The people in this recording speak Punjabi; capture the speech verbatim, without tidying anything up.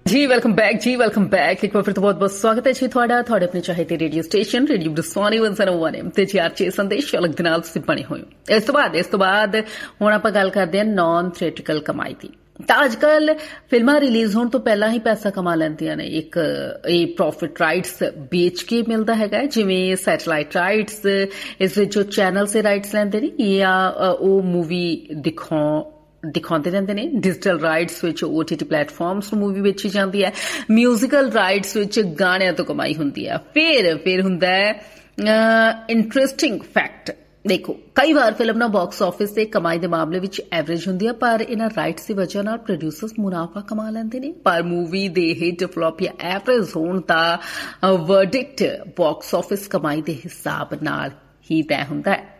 जी वेलकम बैक जी वेलकम बैक एक बार फिर तो बहुत बहुत स्वागत है जी ਤੁਹਾਡਾ ਤੁਹਾਡੇ ਆਪਣੇ ਚਾਹੀਦੇ ਰੇਡੀਓ ਸਟੇਸ਼ਨ ਰੇਡੀਓ ਬਰਸਾਨੀ ਇੱਕ ਸੌ ਇੱਕ ਤੇ ਜੀ ਆਰਚੇ ਸੰਦੇਸ਼ ਅਲੱਗ ਦੇ ਨਾਲ ਤੁਸੀਂ ਬਣੇ ਹੋਏ ਹੋ। ਇਸ ਤੋਂ ਬਾਅਦ ਇਸ ਤੋਂ ਬਾਅਦ ਹੁਣ ਆਪਾਂ ਗੱਲ ਕਰਦੇ ਹਾਂ ਨਾਨ ਥੀਏਟ੍ਰਿਕਲ ਕਮਾਈ ਦੀ। ਤਾਂ ਅੱਜ ਕੱਲ ਫਿਲਮਾਂ ਰਿਲੀਜ਼ ਹੋਣ ਤੋਂ ਪਹਿਲਾਂ ਹੀ ਪੈਸਾ ਕਮਾ ਲੈਂਦੀਆਂ ਨੇ। ਇੱਕ ਇਹ ਪ੍ਰੋਫਿਟ ਰਾਈਟਸ ਵੇਚ ਕੇ ਮਿਲਦਾ ਹੈਗਾ, ਜਿਵੇਂ ਸੈਟੇਲਾਈਟ ਰਾਈਟਸ, ਇਸ ਵਿੱਚ ਜੋ ਚੈਨਲ ਸੇ ਰਾਈਟਸ ਲੈਂਦੇ ਨੇ ਜਾਂ ਉਹ ਮੂਵੀ ਦਿਖਾਉਣ ਦਿਖਾਉਂਦੇ ਰਹਿੰਦੇ ਨੇ। ਡਿਜੀਟਲ ਰਾਈਟਸ ਵਿੱਚ ਓਟੀਟੀ ਪਲੇਟਫਾਰਮਸ ਨੂੰ ਮੂਵੀ ਵੇਚੀ ਜਾਂਦੀ ਹੈ। ਮਿਊਜ਼ੀਕਲ ਰਾਈਟਸ ਵਿੱਚ ਗਾਣਿਆਂ ਤੋਂ ਕਮਾਈ ਹੁੰਦੀ ਹੈ। ਫਿਰ ਫਿਰ ਹੁੰਦਾ ਹੈ ਇੰਟਰਸਟਿੰਗ ਫੈਕਟ। ਦੇਖੋ, ਕਈ ਵਾਰ ਫਿਲਮ ਨਾ ਬਾਕਸ ਆਫਿਸ ਤੇ ਕਮਾਈ ਦੇ ਮਾਮਲੇ ਵਿੱਚ ਐਵਰੇਜ ਹੁੰਦੀ ਹੈ, ਪਰ ਇਹਨਾਂ ਰਾਈਟਸ ਦੀ ਵਜ੍ਹਾ ਨਾਲ ਪ੍ਰੋਡਿਊਸਰਸ ਮੁਨਾਫਾ ਕਮਾ ਲੈਂਦੇ ਨੇ। ਪਰ ਮੂਵੀ ਦੇ ਹਿੱਟ ਫਲॉप ਜਾਂ ਐਵਰੇਜ ਹੋਣ ਦਾ ਵਰਡਿਕਟ ਬਾਕਸ ਆਫਿਸ ਕਮਾਈ ਦੇ ਹਿਸਾਬ ਨਾਲ ਹੀ ਤੈਅ ਹੁੰਦਾ ਹੈ।